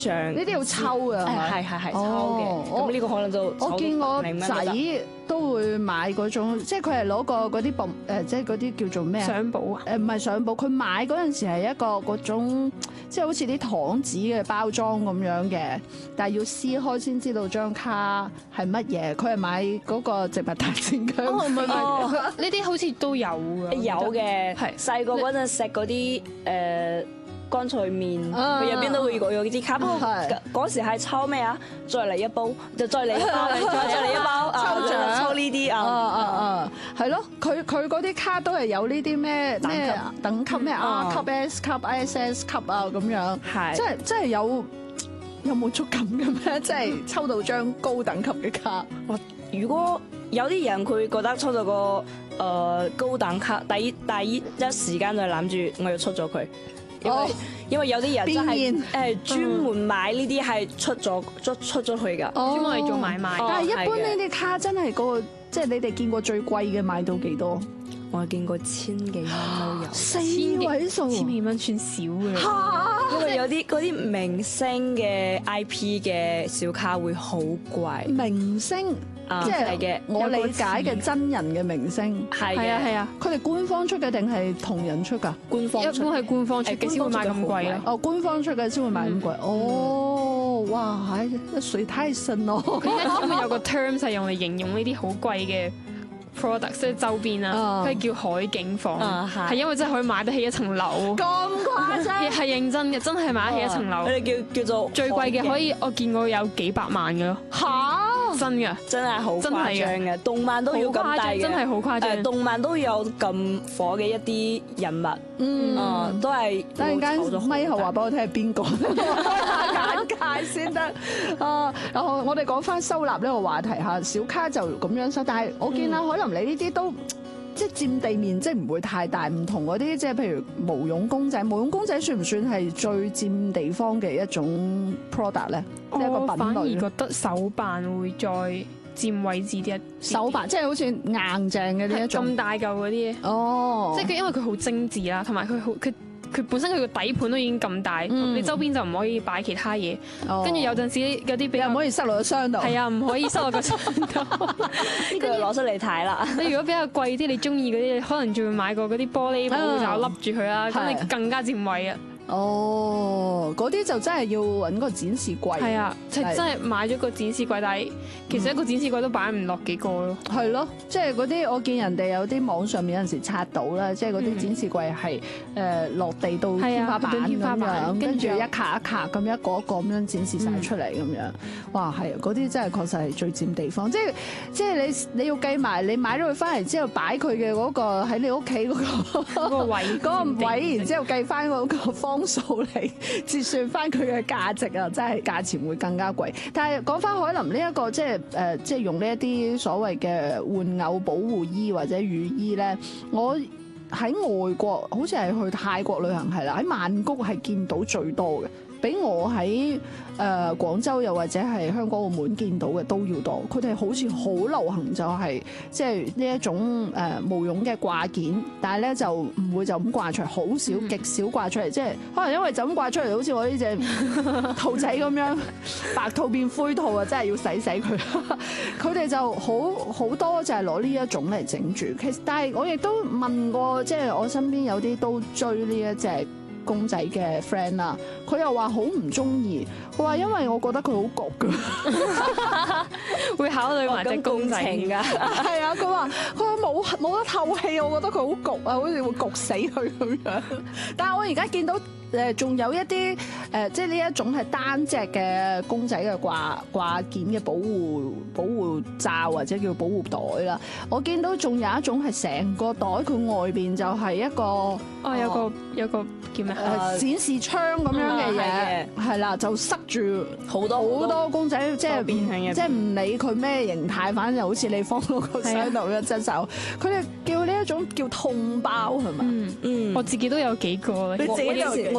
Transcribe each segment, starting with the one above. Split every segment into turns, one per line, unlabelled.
像
呢啲要抽啊，
係抽嘅。咁呢個可能就
我見我仔都會買嗰種，即係佢係攞個嗰啲即係嗰啲叫做咩啊？
相簿啊？
唔係相簿，佢買嗰陣時係一個嗰種，即係好似啲糖紙嘅包裝咁樣嘅，但係要撕開先知道張卡係乜嘢。佢係買嗰個植物大戰僵屍。
唔係，呢啲好似都有㗎。
有嘅，
係
細個嗰陣食嗰啲乾脆麵，佢入邊都會有啲卡。不過嗰時係抽咩啊？再嚟一包，就再嚟一包，再嚟一包，
抽獎
抽呢啲啊！
係咯，佢嗰啲卡都係有呢啲咩等級咩 R 級、S 級、ISS 級啊咁樣，
係
真係有冇觸感嘅咩？即係抽到張高等級嘅卡。
如果有啲人佢覺得抽到個高等卡，第一時間就諗住我要出咗佢。因為有啲人真係專門買呢啲係出咗去㗎，
專門嚟做買賣。
但係一般呢啲卡真係即係你哋見過最貴嘅買到幾多？
我見過千幾蚊都有
，4位數
，1000幾蚊算少嘅。
因為有啲嗰啲明星嘅 IP 嘅小卡會好貴。
明星即係我理解嘅真人嘅明星，
係
啊，
佢哋官方出嘅定係同人出㗎？
官方
一般係官方出嘅先會買咁貴咯。
哦，官方出嘅先會買咁貴。哦，哇，水太深咯！
佢因為有個 term 係用嚟形容呢啲好貴嘅 product， 即係周邊啊，佢係叫海景房，係因為真係可以買得起一層樓。
咁誇張？
係認真嘅，真係買得起一層樓。
佢哋叫做
最貴嘅可以，我見過有幾百萬嘅咯。
嚇！
真嘅，
真係好誇張嘅，動漫都要咁大嘅，
真係好誇張。
動漫都有咁火嘅一啲人物，都係。
突然間咪後話俾我聽係邊個？眼界先得。然後我哋講翻收納呢個話題嚇，小卡就咁樣收，但係我見啦，可能你呢啲都即係佔地面積唔會太大，唔同嗰啲即係譬如毛絨公仔，毛絨公仔算唔算係最佔地方嘅一種 product 咧？即係一個品類。我反而
覺得手辦會再佔位置啲。
手辦即係好似硬淨嘅呢一種
咁大嚿嗰啲。
哦，
即係佢因為佢好精緻啦，同埋佢本身佢個底盤都已經咁大，你周邊就唔可以擺其他嘢。跟住有陣時有啲比較
唔可以塞落個箱度。係
啊，唔可以塞落個箱度。
呢個攞出嚟睇啦。
你如果比較貴啲，你中意嗰啲，可能仲會買個嗰啲玻璃布罩笠住佢啦，咁你更加佔位啊。
哦，嗰啲就真係要揾個展示櫃。
係啊，真係買咗個展示櫃，但係其實一個展示櫃都擺唔落幾個咯。
係咯，即係嗰啲我見人哋有啲網上面有陣時刷到啦，即係嗰啲展示櫃係落地到天花板咁樣，跟住一格一格咁一個一個咁樣展示晒出嚟咁樣。哇，係嗰啲真係確實係最佔地方，即係你要計埋你買咗佢翻嚟之後擺佢嘅嗰個喺你屋企嗰個位，然之後計翻嗰個方數嚟折算翻佢嘅價值啊，真係價錢會更加貴。但係講翻海林呢一個即係用呢一啲所謂嘅玩偶保護衣或者雨衣咧，我喺外國好似係去泰國旅行係啦，喺曼谷係見到最多嘅。比我喺廣州又或者係香港澳門見到嘅都要多，佢哋好似好流行就係即係呢一種毛絨嘅掛件，但係咧就唔會就咁掛出嚟，好少極少掛出嚟，即係可能因為就咁掛出嚟，好似我呢隻兔仔咁樣白兔變灰兔啊，真係要洗佢。佢哋就好多就係攞呢一種嚟整住，其實但係我亦都問過，即係我身邊有啲都追呢一隻公仔嘅 friend 啦，佢又話好唔中意，佢話因為我覺得佢好焗㗎，
會考慮埋隻公仔㗎。
係啊，佢話冇得透氣，我覺得佢好焗啊，好似會焗死佢咁樣。但係我而家見到仲有一啲即係呢一種係單隻嘅公仔嘅掛件嘅保護罩或者叫保護袋啦。我見到仲有一種係成個袋，佢外邊就係一個
有個叫咩
展示窗咁樣嘅嘢，係啦，就塞住好多公仔，即係唔理佢咩形態，反正好似你放到個箱度一隻手。佢哋叫呢一種叫痛包係嘛？
我自己都有幾個。
我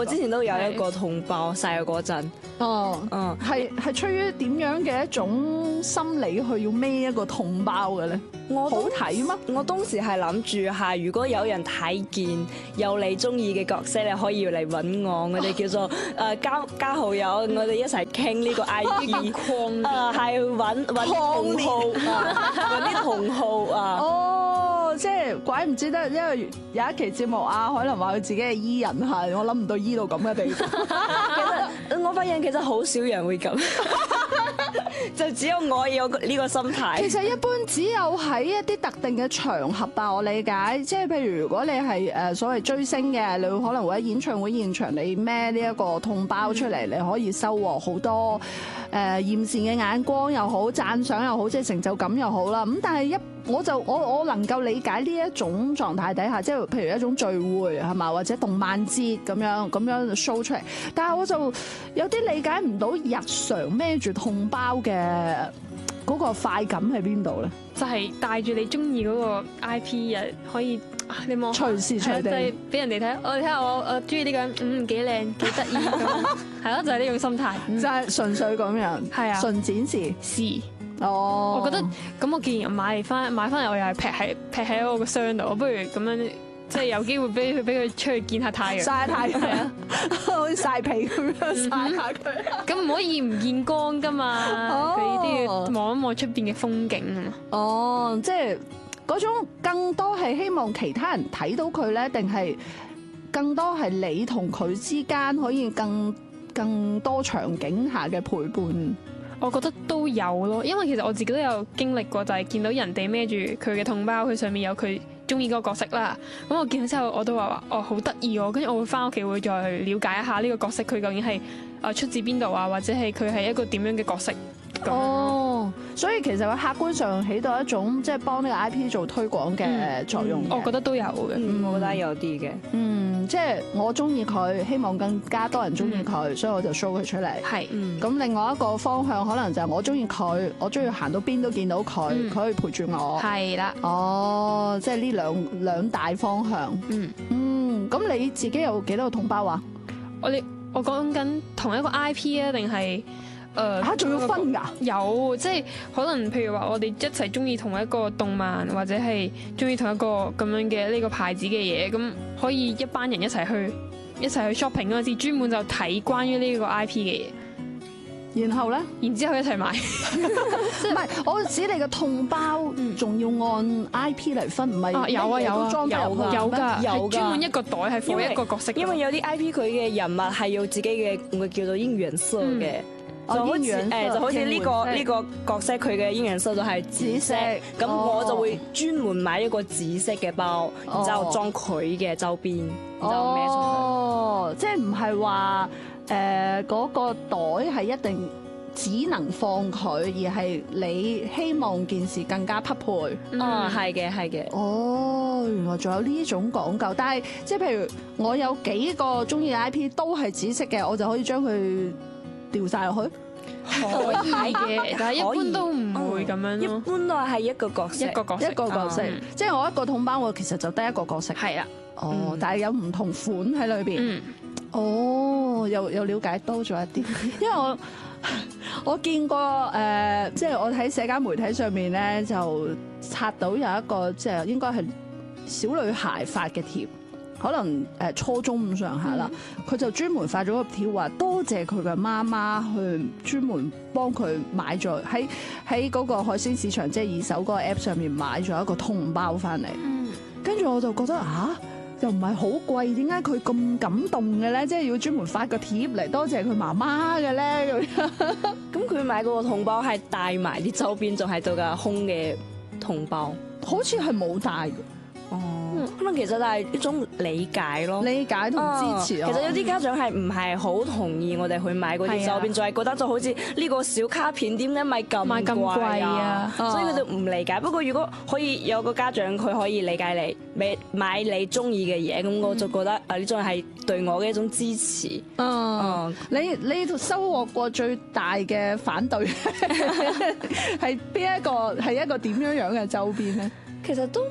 我之前都有一個同胞細個嗰陣。
哦，係出於點樣嘅一種心理去要孭一個痛包嘅咧？好睇嗎？
我當時係諗住係，如果有人睇見有你中意嘅角色，你可以嚟揾我。我哋叫做加好友，我哋一齊傾呢個 IP。係揾同好，揾啲同好啊！
哦，即係怪唔知得，因為有一期節目啊，可能話佢自己係 E 人係，我諗唔到 E 到咁嘅地步。
其實我發現其實好少人會咁。就只有我有呢個心態。
其實一般只有喺一啲特定嘅場合吧，我理解。即係譬如如果你係誒所謂追星嘅，你可能會喺演唱會現場你孭呢一個痛包出嚟，你可以收穫好多艷羨嘅眼光又好，讚賞又好，即係成就感又好啦。咁但係我能夠理解呢一種狀態底下，即係譬如一種聚會係嘛，或者動漫節咁樣 show 出嚟。但係我就有啲理解唔到日常孭住痛包嘅嗰個快感喺邊度咧？
就係帶住你中意嗰個 IP 啊，可以你望
隨時隨地
俾人哋睇。我哋睇下我中意呢個人，幾靚幾得意咁，係咯，就係呢種心態，
就係純粹咁樣，係啊，純展示。哦，
我覺得咁我既然買翻嚟，我又係劈喺我個箱度，我不如咁樣，即係有機會俾佢出去見下太陽，
曬太陽啊，好似曬被咁樣曬下佢。
咁唔可以唔見光噶嘛，佢都要望一望出邊嘅風景啊嘛。
哦，即係嗰種更多係希望其他人睇到佢咧，定係更多係你同佢之間可以更多場景下嘅陪伴？
我覺得都有咯，因為其實我自己都有經歷過，就係見到人哋孭住佢嘅痛包，佢上面有佢中意嗰個角色啦。咁我見到之後，我都話哦好得意喎，跟住我會翻屋企會再去了解一下呢個角色，佢究竟係出自邊度啊，或者係佢係一個點樣嘅角色。
哦，所以其實佢客觀上起到一種即係幫呢個 IP 做推廣嘅作用。
我覺得都有嘅，
我覺得有啲嘅。
即係我中意佢，希望更加多人中意佢，所以我就 show 佢出嚟。
係，
咁另外一個方向可能就係我中意佢，我中意行到邊都見到佢，佢可以陪住我。
係啦。
哦，即係呢兩大方向。咁你自己有幾多個同胞啊？
我講緊同一個 IP 啊，定係？
仲要分㗎？
有，即係可能譬如話我哋一齊中意同一個動漫，或者係中意同一個咁樣嘅呢個牌子嘅嘢，咁可以一班人一齊去 shopping 嗰陣時，專門就睇關於呢個 IP 嘅嘢。
然後咧，
然之後一齊買。
唔係，我指你嘅痛包仲要按 IP 嚟分，唔係
有㗎，專門一個袋係放一個角色。
因為有啲 IP 佢嘅人物係有自己嘅我叫做應援色嘅。就好似呢個角色佢嘅應援色就係紫色，咁我就會專門買一個紫色嘅包，然之後裝佢嘅周邊，然之後孭出去。
哦，即係唔係話嗰個袋係一定只能放佢，而係你希望件事更加匹配。
係嘅。
哦，原來仲有呢種講究，但係即係譬如我有幾個中意嘅 IP 都係紫色嘅，我就可以將佢掉晒落去，
可以嘅，但係一般都唔會咁樣咯。
一般都係一個角色，
一個角色，即係我一個桶包，我其實就得一個角色。
係啦，
哦，但係有唔同款喺裏邊。哦，又了解多咗一啲，因為我見過即係我喺社交媒體上面咧，就刷到有一個即係應該係小女孩發嘅帖。可能初中咁上下啦，佢就專門發咗個條話，多謝佢嘅媽媽去專門幫佢買咗喺嗰個海鮮市場即係二手嗰個 app 上面買咗一個痛包翻嚟。跟住我就覺得又唔係好貴，點解佢咁感動嘅咧？即係要專門發個貼嚟多謝佢媽媽嘅咧咁樣。
咁佢買嗰個痛包係帶埋啲周邊，仲喺度㗎空嘅痛包，
好似係冇帶嘅。
可能其實就係一種理解咯，
理解同支持。
其實有啲家長係唔係好同意我哋去買嗰啲周邊，就係覺得就好似呢個小卡片點解買咁貴啊？所以佢就唔理解。不過如果可以有個家長佢可以理解你買你中意嘅嘢，咁我就覺得呢種係對我嘅一種支持。
你收穫過最大嘅反對係邊一個？係一個點樣嘅周邊咧？
其實都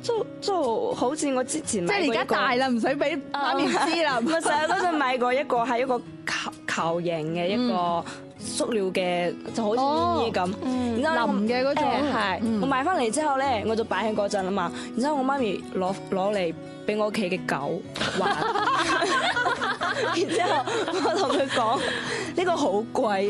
就好似我之前買過
即係你而家大啦，唔使俾媽咪知啦。
我成日嗰陣買過一個係一個球形嘅一個塑料嘅，就好似咪咪咁，然之後
腍嘅嗰種
係我買翻嚟之後咧，我就擺喺嗰陣啊嘛，然之後我媽咪攞嚟俾我屋企嘅狗玩，然之後我同佢講呢個好貴。